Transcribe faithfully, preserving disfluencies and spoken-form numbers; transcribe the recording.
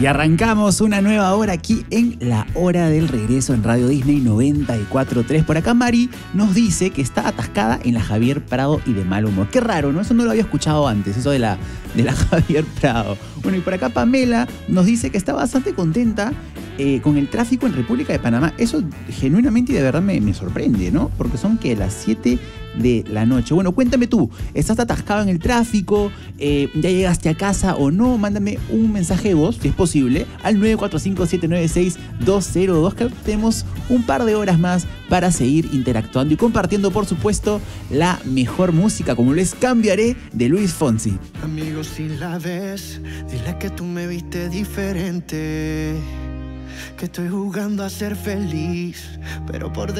Y arrancamos una nueva hora aquí en La Hora del Regreso en Radio Disney noventa y cuatro punto tres. Por acá Mari nos dice que está atascada en la Javier Prado y de mal humor. Qué raro, ¿no? Eso no lo había escuchado antes, eso de la, de la Javier Prado. Bueno, y por acá Pamela nos dice que está bastante contenta eh, con el tráfico en República de Panamá. Eso genuinamente y de verdad me, me sorprende, ¿no? Porque son que las siete de la noche. Bueno, cuéntame tú, ¿estás atascado en el tráfico? Eh, ¿Ya llegaste a casa o no? Mándame un mensaje de voz, si es posible, al nueve cuatro cinco, siete nueve seis, dos cero dos, que tenemos un par de horas más para seguir interactuando y compartiendo, por supuesto, la mejor música, como les cambiaré, de Luis Fonsi. Amigo, si la ves, dile que tú me viste diferente, que estoy jugando a ser feliz, pero por